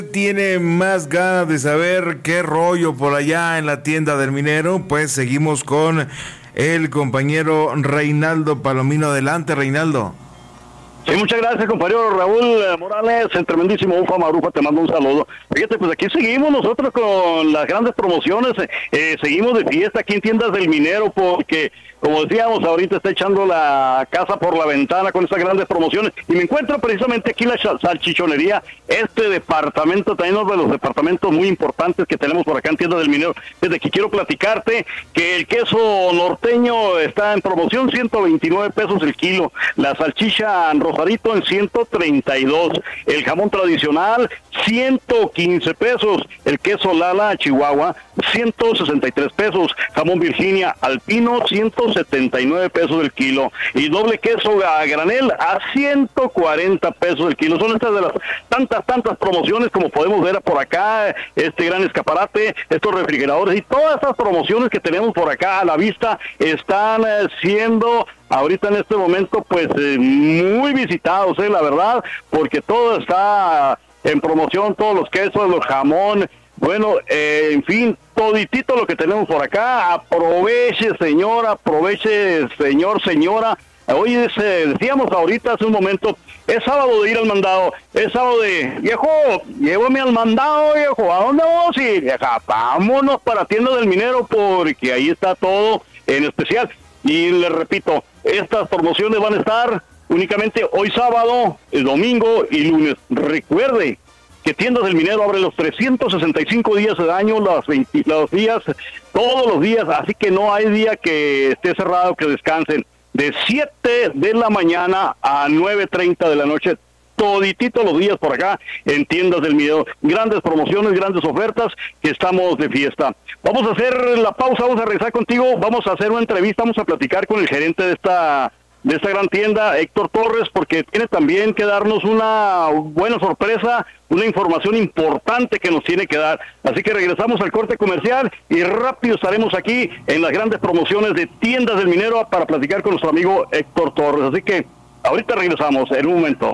¿Tiene más ganas de saber qué rollo por allá en la tienda del minero? Pues seguimos con el compañero Reinaldo Palomino. Adelante, Reinaldo. Sí, muchas gracias, compañero Raúl Morales, el tremendísimo Ufa Marufa, te mando un saludo. Fíjate, pues aquí seguimos nosotros con las grandes promociones, seguimos de fiesta aquí en Tiendas del Minero, porque, como decíamos, ahorita está echando la casa por la ventana con estas grandes promociones, y me encuentro precisamente aquí en la salchichonería, este departamento, también uno de los departamentos muy importantes que tenemos por acá en Tiendas del Minero. Desde aquí quiero platicarte que el queso norteño está en promoción, 129 pesos el kilo, la salchicha Rosarito en 132, el jamón tradicional 115 pesos, el queso Lala Chihuahua 163 pesos, jamón Virginia Alpino 179 pesos el kilo, y doble queso a granel a 140 pesos el kilo. Son estas de las tantas promociones como podemos ver por acá, este gran escaparate, estos refrigeradores y todas estas promociones que tenemos por acá a la vista están siendo ahorita en este momento pues muy visitados, la verdad, porque todo está en promoción, todos los quesos, los jamón, bueno, en fin, toditito lo que tenemos por acá. Aproveche, señora, aproveche, señora. Hoy decíamos ahorita hace un momento, es sábado de ir al mandado, es sábado de, viejo, llévame al mandado, viejo, ¿a dónde vamos a ir? Vieja, vámonos para Tienda del Minero, porque ahí está todo en especial. Y les repito, estas promociones van a estar únicamente hoy sábado, el domingo y lunes. Recuerde que Tiendas del Minero abre los 365 días del año, los días, todos los días, así que no hay día que esté cerrado, que descansen. De 7 de la mañana a 9:30 de la noche, toditito los días por acá en Tiendas del Minero. Grandes promociones, grandes ofertas, que estamos de fiesta. Vamos a hacer la pausa, vamos a regresar contigo, vamos a hacer una entrevista, vamos a platicar con el gerente de esta gran tienda, Héctor Torres, porque tiene también que darnos una buena sorpresa, una información importante que nos tiene que dar. Así que regresamos al corte comercial y rápido estaremos aquí en las grandes promociones de Tiendas del Minero para platicar con nuestro amigo Héctor Torres. Así que ahorita regresamos en un momento.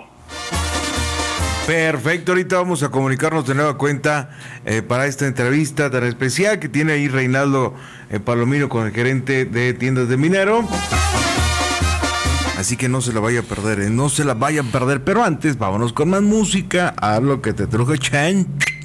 Perfecto, ahorita vamos a comunicarnos de nueva cuenta para esta entrevista tan especial que tiene ahí Reinaldo Palomino con el gerente de Tiendas del Minero. Así que no se la vaya a perder, no se la vayan a perder. Pero antes, vámonos con más música. A lo que te truje, Chan.